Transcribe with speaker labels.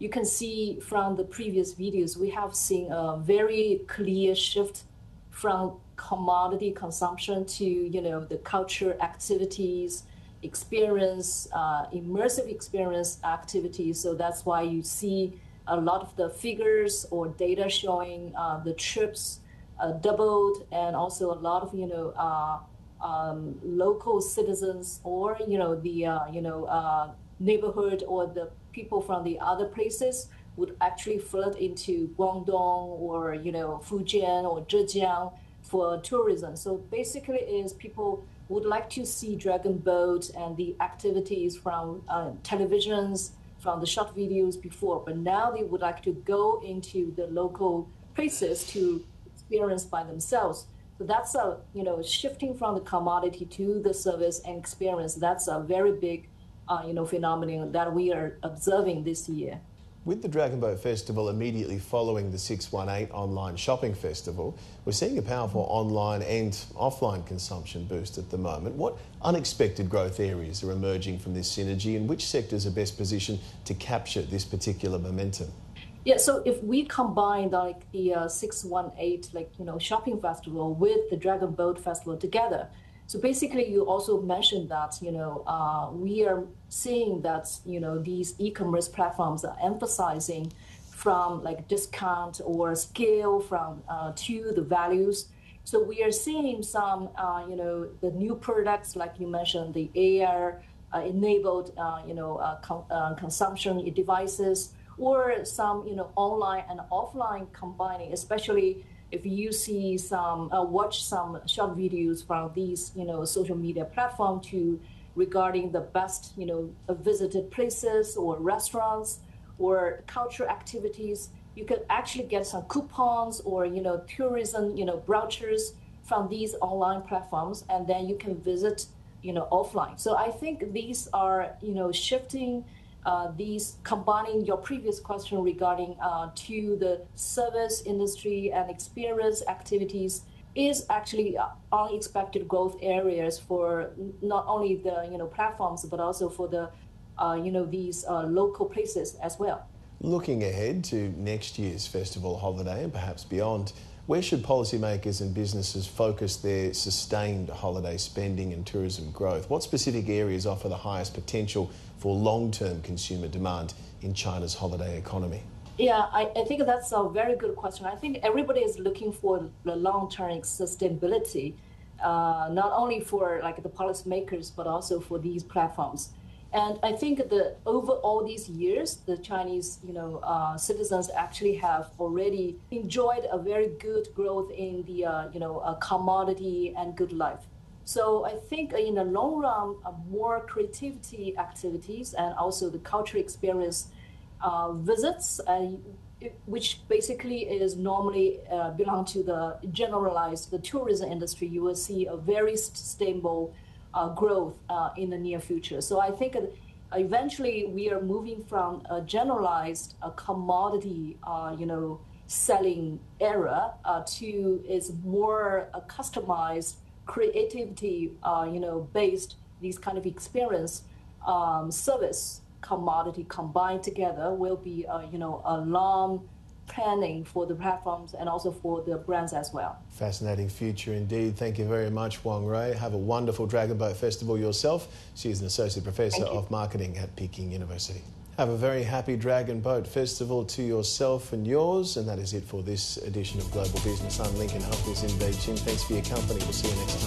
Speaker 1: you can see from the previous videos, we have seen a very clear shift from commodity consumption to, the culture activities, experience, immersive experience activities. So that's why you see a lot of the figures or data showing the trips doubled, and also a lot of, local citizens or, the neighborhood or the people from the other places would actually flood into Guangdong or, Fujian or Zhejiang for tourism. So basically is people would like to see Dragon Boat and the activities from televisions, from the short videos before, but now they would like to go into the local places to experience by themselves. So that's a, shifting from the commodity to the service and experience. That's a very big, phenomenon that we are observing this year.
Speaker 2: With the Dragon Boat Festival immediately following the 618 online shopping festival, we're seeing a powerful online and offline consumption boost at the moment. What unexpected growth areas are emerging from this synergy, and which sectors are best positioned to capture this particular momentum?
Speaker 1: Yeah, so if we combine like the 618 shopping festival with the Dragon Boat Festival together, so basically you also mentioned that we are seeing that these e-commerce platforms are emphasizing from like discount or scale from to the values. So we are seeing some the new products like you mentioned, the AR enabled consumption devices, or some online and offline combining, especially if you see some watch some short videos from these social media platform to regarding the best visited places or restaurants or cultural activities, you can actually get some coupons or tourism brochures from these online platforms, and then you can visit offline. So I think these are shifting these, combining your previous question regarding to the service industry and experience activities, is actually unexpected growth areas for not only the platforms but also for the these local places as well.
Speaker 2: Looking ahead to next year's festival holiday and perhaps beyond, where should policymakers and businesses focus their sustained holiday spending and tourism growth? What specific areas offer the highest potential for long-term consumer demand in China's holiday economy?
Speaker 1: Yeah, I think that's a very good question. I think everybody is looking for the long-term sustainability, not only for like the policymakers, but also for these platforms. And I think that over all these years, the Chinese, citizens actually have already enjoyed a very good growth in the, commodity and good life. So I think in the long run, more creativity activities and also the cultural experience visits, which basically is normally belong to the generalized the tourism industry, you will see a very stable growth in the near future. So I think eventually we are moving from a generalized commodity, selling era to is more customized creativity, based these kind of experience, service commodity combined together will be, a long planning for the platforms and also for the brands as well.
Speaker 2: Fascinating future indeed. Thank you very much, Wang Rui. Have a wonderful Dragon Boat Festival yourself. She is an Associate Professor of Marketing at Peking University. Have a very happy Dragon Boat Festival to yourself and yours. And that is it for this edition of Global Business. I'm Lincoln Humphries in Beijing. Thanks for your company. We'll see you next time.